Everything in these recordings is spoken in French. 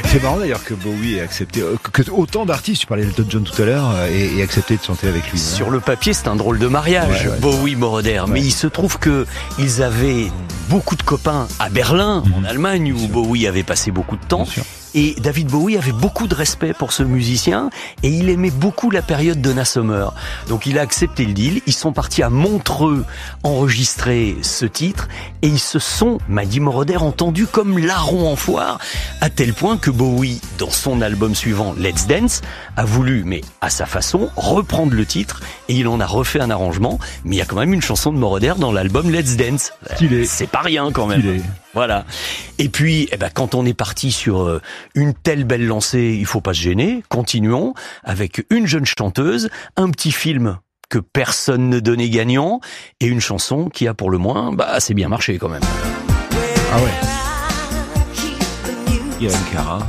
C'est marrant d'ailleurs que Bowie ait accepté, que autant d'artistes, tu parlais d'Elton John tout à l'heure, aient accepté de chanter avec lui. Sur le papier, c'est un drôle de mariage, ouais. Bowie-Moroder. Mais il se trouve que ils avaient beaucoup de copains à Berlin, en Allemagne, où Bowie avait passé beaucoup de temps. Et David Bowie avait beaucoup de respect pour ce musicien et il aimait beaucoup la période Donna Summer. Donc il a accepté le deal. Ils sont partis à Montreux enregistrer ce titre et ils se sont, m'a dit Moroder, entendus comme larrons en foire, à tel point que Bowie, dans son album suivant, Let's Dance, a voulu, mais à sa façon, reprendre le titre et il en a refait un arrangement. Mais il y a quand même une chanson de Moroder dans l'album Let's Dance. C'est pas rien quand même. Voilà. Et puis, quand on est parti sur une telle belle lancée, il faut pas se gêner. Continuons avec une jeune chanteuse, un petit film que personne ne donnait gagnant et une chanson qui a pour le moins, assez bien marché quand même. Ah ouais. Irene Cara.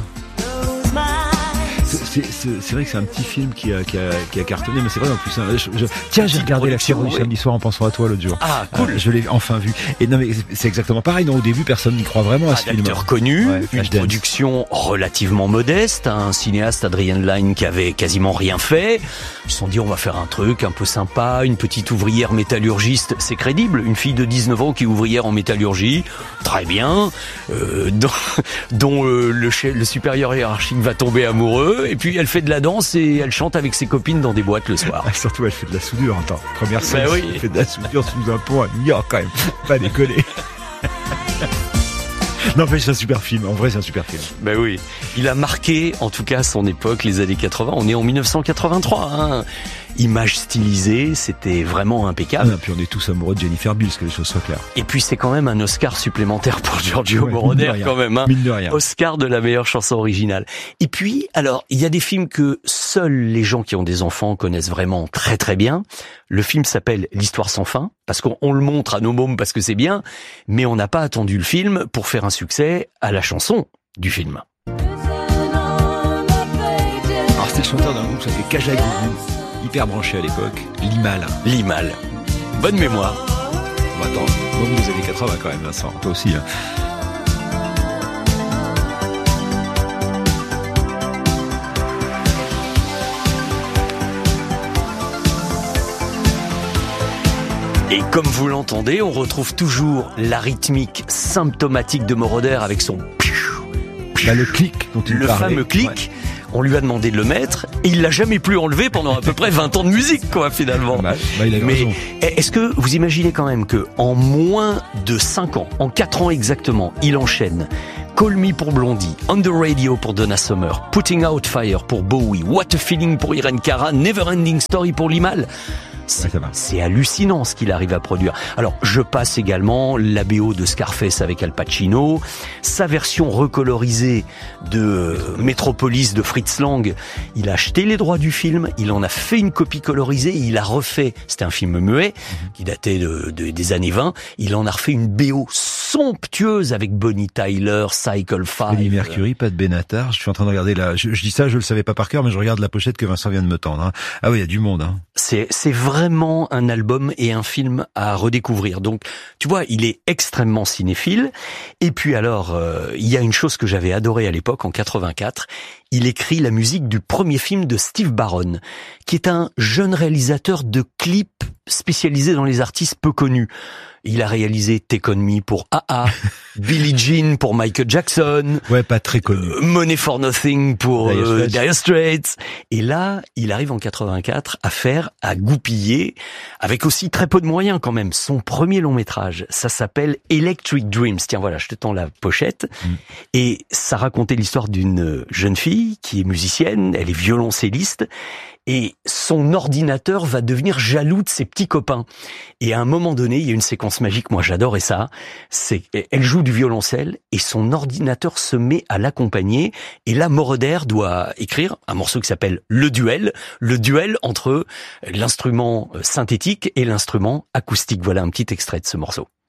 C'est vrai que c'est un petit film qui a cartonné, mais c'est vrai en plus. Tiens, j'ai regardé La Fièvre du samedi soir en pensant à toi l'autre jour. Ah, cool. Je l'ai enfin vu. Et non, mais c'est exactement pareil. Non, au début, personne n'y croit vraiment à ce film. Acteur connu, une production relativement modeste, un cinéaste Adrian Lyne qui avait quasiment rien fait. Ils se sont dit, on va faire un truc un peu sympa, une petite ouvrière métallurgiste, c'est crédible. Une fille de 19 ans qui est ouvrière en métallurgie, très bien, dont le supérieur hiérarchique va tomber amoureux. Et puis elle fait de la danse et elle chante avec ses copines dans des boîtes le soir. Surtout elle fait de la soudure. Attends, première scène, elle fait de la soudure sous un pont à New York quand même. Pas déconner. Non, mais c'est un super film. En vrai, c'est un super film. Ben oui. Il a marqué, en tout cas, son époque, les années 80. On est en 1983, hein. Image stylisée, c'était vraiment impeccable. Et puis on est tous amoureux de Jennifer Bills, que les choses soient claires. Et puis c'est quand même un Oscar supplémentaire pour Giorgio Moroder, quand même, hein. Mine de rien. Oscar de la meilleure chanson originale. Et puis, alors, il y a des films que seuls les gens qui ont des enfants connaissent vraiment très très bien. Le film s'appelle L'Histoire sans fin, parce qu'on le montre à nos mômes parce que c'est bien, mais on n'a pas attendu le film pour faire un succès à la chanson du film. Alors c'était le chanteur d'un groupe qui s'appelait Kajagougou, hyper branché à l'époque, Limal. Bonne mémoire. Bon, attends, môme des années 80 quand même, Vincent, toi aussi, hein. Et comme vous l'entendez, on retrouve toujours la rythmique symptomatique de Moroder avec son le clic dont il parlait. Fameux clic. Ouais. On lui a demandé de le mettre et il l'a jamais plus enlevé pendant à peu près 20 ans de musique, quoi, finalement. Il a raison. Est-ce que vous imaginez quand même que en moins de 5 ans, en 4 ans exactement, il enchaîne Call Me pour Blondie, On the Radio pour Donna Summer, Putting Out Fire pour Bowie, What a Feeling pour Irene Cara, Never Ending Story pour Limal. C'est hallucinant ce qu'il arrive à produire. Alors, je passe également la BO de Scarface avec Al Pacino, sa version recolorisée de Metropolis de Fritz Lang. Il a acheté les droits du film, il en a fait une copie colorisée, il a refait, c'était un film muet qui datait des années 20, il en a refait une BO somptueuse avec Bonnie Tyler, Cycle 5. Freddie Mercury, pas de Benatar. Je suis en train de regarder là. Je dis ça, je le savais pas par cœur, mais je regarde la pochette que Vincent vient de me tendre, hein. Ah oui, il y a du monde, hein. C'est vraiment un album et un film à redécouvrir. Donc, tu vois, il est extrêmement cinéphile. Et puis alors, il y a une chose que j'avais adorée à l'époque, en 84. Il écrit la musique du premier film de Steve Barron, qui est un jeune réalisateur de clips spécialisé dans les artistes peu connus. Il a réalisé Take On Me pour A.A., Billie Jean pour Michael Jackson. Ouais, pas très connu. Money for Nothing pour Dire Straits. Et là, il arrive en 84 à goupiller, avec aussi très peu de moyens quand même, son premier long métrage. Ça s'appelle Electric Dreams. Tiens, voilà, je te tends la pochette. Et ça racontait l'histoire d'une jeune fille qui est musicienne, elle est violoncelliste. Et son ordinateur va devenir jaloux de ses petits copains. Et à un moment donné, il y a une séquence magique, moi j'adorais ça, c'est elle joue du violoncelle et son ordinateur se met à l'accompagner. Et là, Moroder doit écrire un morceau qui s'appelle le duel entre l'instrument synthétique et l'instrument acoustique. Voilà un petit extrait de ce morceau.